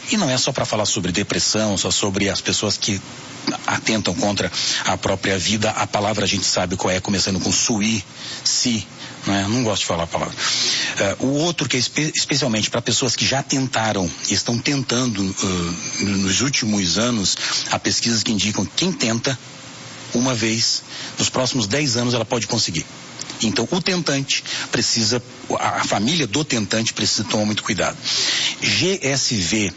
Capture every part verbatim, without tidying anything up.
E não é só para falar sobre depressão, só sobre as pessoas que atentam contra a própria vida. A palavra a gente sabe qual é, começando com sui, si, né? Não gosto de falar a palavra. Uh, o outro que é espe- especialmente para pessoas que já tentaram, estão tentando uh, nos últimos anos, há pesquisas que indicam que quem tenta uma vez, nos próximos dez anos ela pode conseguir. Então o tentante precisa, a, a família do tentante precisa tomar muito cuidado. G S V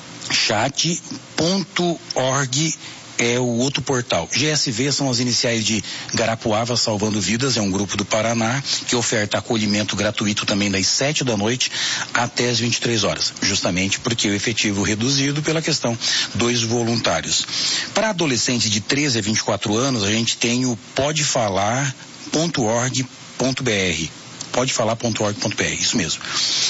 chat ponto org é o outro portal. G S V são as iniciais de Garapuava Salvando Vidas, é um grupo do Paraná que oferta acolhimento gratuito também das sete da noite até as vinte e três horas, justamente porque o efetivo reduzido pela questão dos voluntários. Para adolescentes de treze a vinte e quatro anos, a gente tem o pode falar ponto org ponto br. pode falar ponto org ponto br, isso mesmo.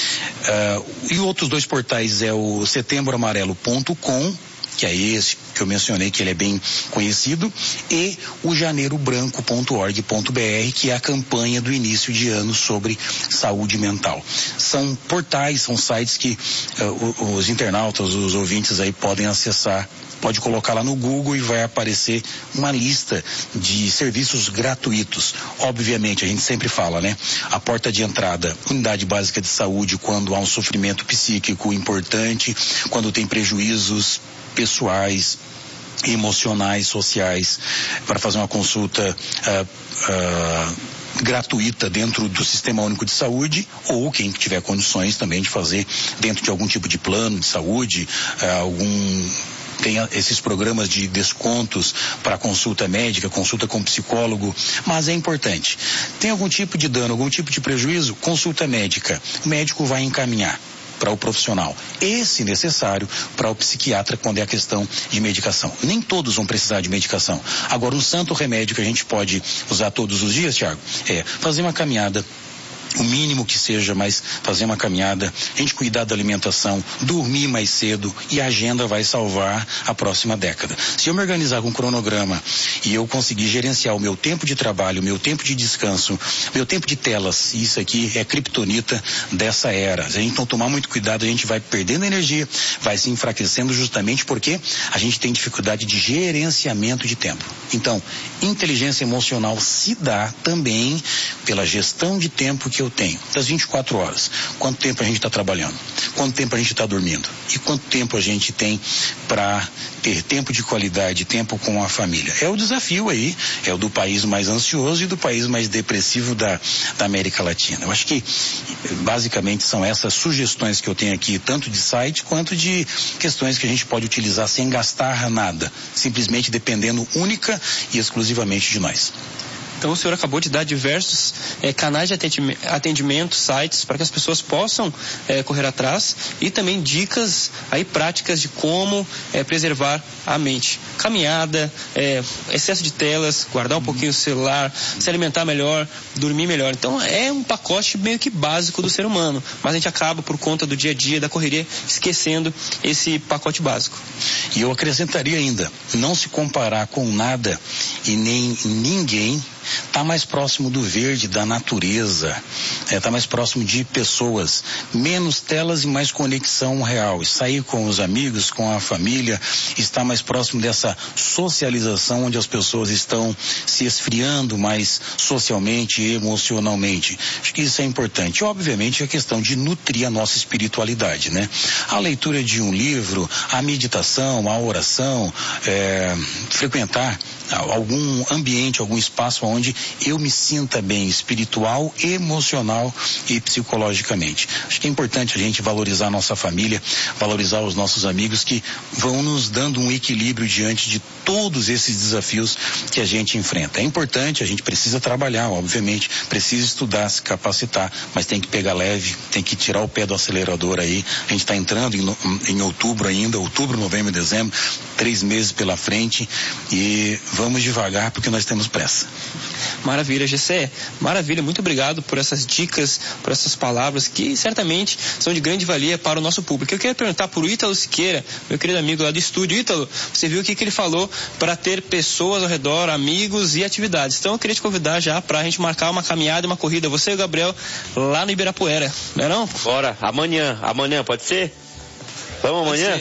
Uh, e outros dois portais é o setembro amarelo ponto com, que é esse que eu mencionei, que ele é bem conhecido, e o janeiro branco ponto org ponto br, que é a campanha do início de ano sobre saúde mental. São portais, são sites que uh, os internautas, os ouvintes aí podem acessar. Pode colocar lá no Google e vai aparecer uma lista de serviços gratuitos. Obviamente, a gente sempre fala, né? A porta de entrada, unidade básica de saúde, quando há um sofrimento psíquico importante, quando tem prejuízos pessoais, emocionais, sociais, para fazer uma consulta uh, uh, gratuita dentro do Sistema Único de Saúde, ou quem tiver condições também de fazer dentro de algum tipo de plano de saúde, uh, algum... tem esses programas de descontos para consulta médica, consulta com psicólogo, mas é importante. Tem algum tipo de dano, algum tipo de prejuízo? Consulta médica. O médico vai encaminhar para o profissional, e se necessário para o psiquiatra quando é a questão de medicação. Nem todos vão precisar de medicação. Agora, um santo remédio que a gente pode usar todos os dias, Thiago, é fazer uma caminhada, o mínimo que seja, mas fazer uma caminhada, a gente cuidar da alimentação, dormir mais cedo, e a agenda vai salvar a próxima década. Se eu me organizar com um cronograma e eu conseguir gerenciar o meu tempo de trabalho, o meu tempo de descanso, meu tempo de telas, isso aqui é criptonita dessa era. Se a gente não tomar muito cuidado, a gente vai perdendo energia, vai se enfraquecendo, justamente porque a gente tem dificuldade de gerenciamento de tempo. Então, inteligência emocional se dá também pela gestão de tempo que eu tenho, das vinte e quatro horas. Quanto tempo a gente está trabalhando? Quanto tempo a gente está dormindo? E quanto tempo a gente tem para ter tempo de qualidade, tempo com a família? É o desafio aí, é o do país mais ansioso e do país mais depressivo da, da América Latina. Eu acho que basicamente são essas sugestões que eu tenho aqui, tanto de site quanto de questões que a gente pode utilizar sem gastar nada, simplesmente dependendo única e exclusivamente de nós. Então o senhor acabou de dar diversos eh, canais de atendimento, atendimento, sites, para que as pessoas possam eh, correr atrás, e também dicas aí práticas de como eh, preservar a mente. Caminhada, eh, excesso de telas, guardar um pouquinho o celular, se alimentar melhor, dormir melhor. Então é um pacote meio que básico do ser humano, mas a gente acaba, por conta do dia a dia, da correria, esquecendo esse pacote básico. E eu acrescentaria ainda, não se comparar com nada e nem ninguém. Está mais próximo do verde, da natureza, está é, mais próximo de pessoas, menos telas e mais conexão real, sair com os amigos, com a família, está mais próximo dessa socialização onde as pessoas estão se esfriando mais socialmente e emocionalmente. Acho que isso é importante. E, obviamente, a questão de nutrir a nossa espiritualidade, né? A leitura de um livro, a meditação, a oração, é, frequentar algum ambiente, algum espaço onde eu me sinta bem espiritual, emocional e psicologicamente. Acho que é importante a gente valorizar a nossa família, valorizar os nossos amigos que vão nos dando um equilíbrio diante de todos esses desafios que a gente enfrenta. É importante, a gente precisa trabalhar, obviamente, precisa estudar, se capacitar, mas tem que pegar leve, tem que tirar o pé do acelerador aí. A gente está entrando em, em outubro ainda, outubro, novembro e dezembro, três meses pela frente, e vamos devagar porque nós temos pressa. Maravilha, G C. Maravilha, muito obrigado por essas dicas, por essas palavras que certamente são de grande valia para o nosso público. Eu queria perguntar para o Ítalo Siqueira, meu querido amigo lá do estúdio. Ítalo, você viu o que, que ele falou para ter pessoas ao redor, amigos e atividades. Então eu queria te convidar já para a gente marcar uma caminhada e uma corrida, você e o Gabriel, lá no Ibirapuera, não é não? Bora, amanhã, amanhã pode ser? Vamos amanhã?